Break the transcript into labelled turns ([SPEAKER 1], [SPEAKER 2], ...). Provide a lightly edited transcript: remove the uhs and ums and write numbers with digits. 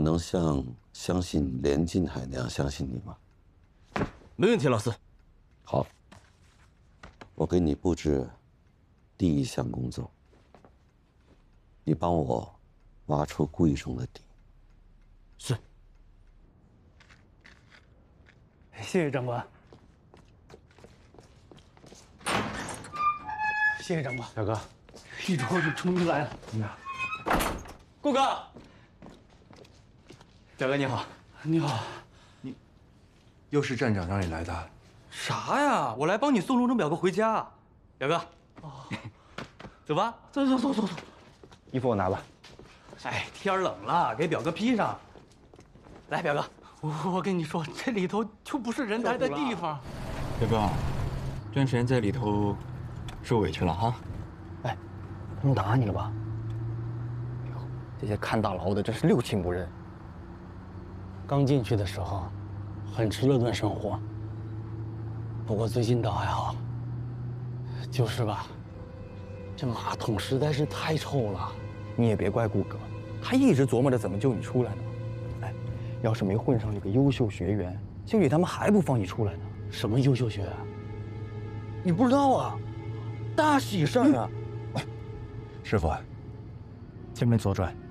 [SPEAKER 1] 能像相信连金海那样相信你吗？
[SPEAKER 2] 没问题，老师。
[SPEAKER 1] 好，我给你布置第一项工作，你帮我挖出顾一中的底。
[SPEAKER 2] 是。
[SPEAKER 3] 谢谢长官。谢谢长官。
[SPEAKER 4] 小哥，
[SPEAKER 3] 一中你终于来了。
[SPEAKER 2] 顾哥，表哥你好。
[SPEAKER 3] 你好。
[SPEAKER 4] 又是站长让你来的？
[SPEAKER 2] 啥呀？我来帮你送陆中表哥回家。表哥，走吧。
[SPEAKER 3] 走。
[SPEAKER 4] 衣服我拿吧。
[SPEAKER 2] 哎，天冷了，给表哥披上。来，表哥，
[SPEAKER 3] 我跟你说，这里头就不是人待的地方。
[SPEAKER 5] 表哥，这段时间在里头受委屈了哈。
[SPEAKER 6] 哎，他们打你了吧？哎呦，这些看大牢的真是六亲不认。
[SPEAKER 3] 刚进去的时候，很吃了顿生活。不过最近倒还好。就是吧，这马桶实在是太臭了。
[SPEAKER 6] 你也别怪顾哥，他一直琢磨着怎么救你出来呢。哎，要是没混上这个优秀学员，经理他们还不放你出来呢。
[SPEAKER 3] 什么优秀学员？
[SPEAKER 6] 你不知道啊？大喜事儿啊！
[SPEAKER 4] 师傅，前面左转。